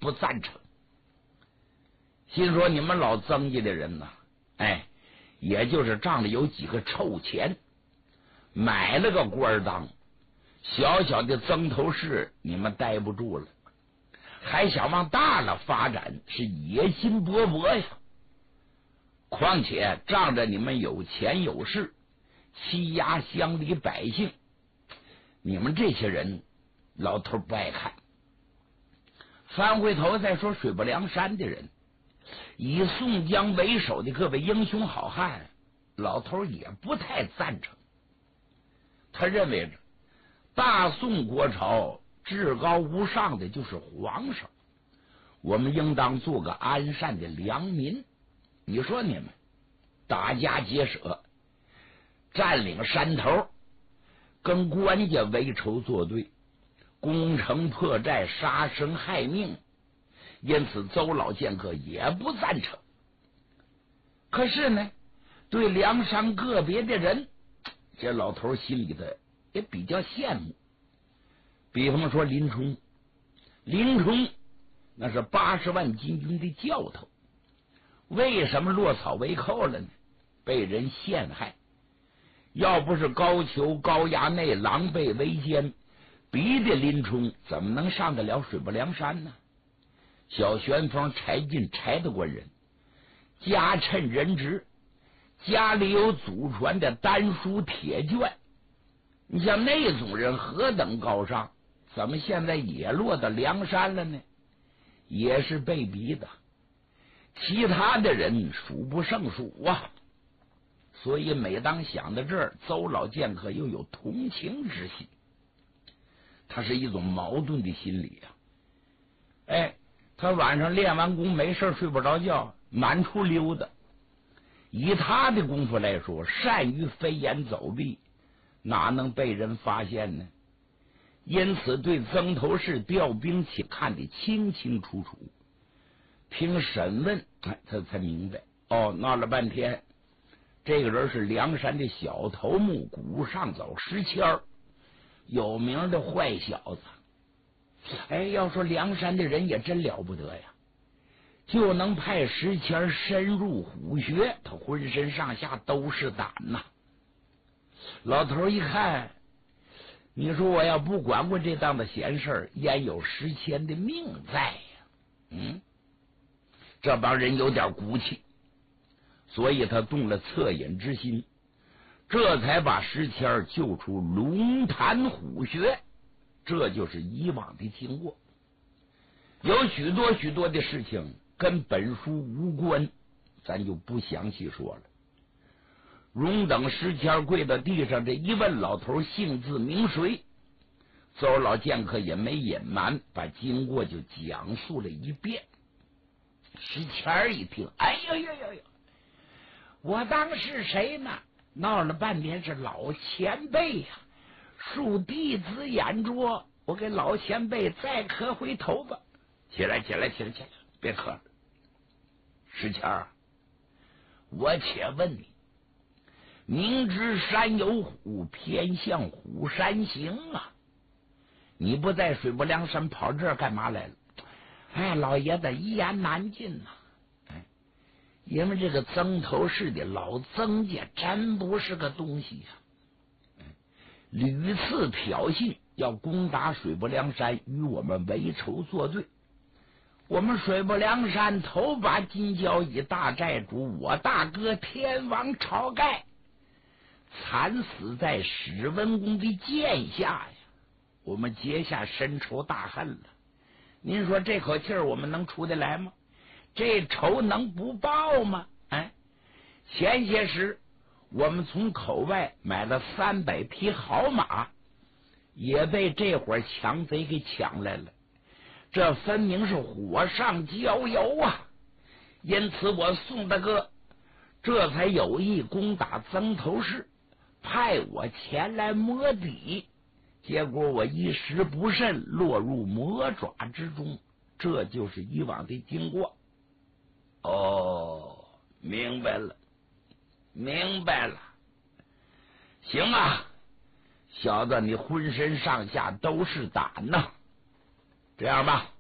不赞成。心说你们老曾家的人呢，也就是仗着有几个臭钱，买了个官当，小小的曾头市你们待不住了，还想往大了发展，是野心勃勃呀。况且仗着你们有钱有势，欺压乡里百姓，你们这些人老头不爱看。翻回头再说水泊梁山的人，以宋江为首的各位英雄好汉，老头也不太赞成。他认为着大宋国朝至高无上的就是皇上，我们应当做个安善的良民。你说你们打家劫舍，占领山头，跟官家为仇作对，攻城破寨，杀生害命，因此邹老剑客也不赞成。可是呢，对梁山个别的人，这老头心里头也比较羡慕。比方说林冲那是80万金军的教头，为什么落草为寇了呢？被人陷害，要不是高俅、高衙内狼狈为奸，逼的林冲怎么能上得了水泊梁山呢？小旋风柴进柴的官人，家趁人直，家里有祖传的丹书铁卷，你像那种人何等高尚，怎么现在也落到梁山了呢？也是被逼的，其他的人数不胜数啊。所以每当想到这儿，邹老剑客又有同情之心，他是一种矛盾的心理啊。他晚上练完功没事睡不着觉，满处溜达。以他的功夫来说，善于飞檐走壁，哪能被人发现呢？因此对曾头市调兵器看得清清楚楚。听审问，他才明白，闹了半天，这个人是梁山的小头目古上早石谦，有名的坏小子。要说梁山的人也真了不得呀，就能派石谦深入虎穴，他浑身上下都是胆呐。老头一看，你说我要不管过这档子闲事，焉有石谦的命在呀？这帮人有点骨气，所以他动了恻隐之心，这才把石谦救出龙潭虎穴。这就是以往的经过，有许多的事情跟本书无关，咱就不详细说了。荣等石谦跪到地上，这一问老头姓字名谁，邹老剑客也没隐瞒，把经过就讲述了一遍。石谦一听，哎呦，我当是谁呢？闹了半天是老前辈呀，恕弟子眼拙，我给老前辈再磕回头吧。起来，别磕了。石谦，我且问你，明知山有虎，偏向虎山行啊！你不在水泊梁山跑这儿干嘛来了？老爷子一言难尽呐。因为这个曾头市的老曾家真不是个东西呀，屡次挑衅，要攻打水泊梁山，与我们为仇作对。我们水泊梁山头把金交椅大寨主，我大哥天王晁盖惨死在史文恭的剑下呀，我们结下深仇大恨了。您说这口气儿我们能出得来吗？这仇能不报吗？前些时我们从口外买了300匹好马，也被这伙强贼给抢来了，这分明是火上浇油啊！因此我宋大哥这才有意攻打曾头市，派我前来摸底，结果我一时不慎落入魔爪之中，这就是以往的经过。明白了。行啊，小子，你浑身上下都是胆呐。这样吧，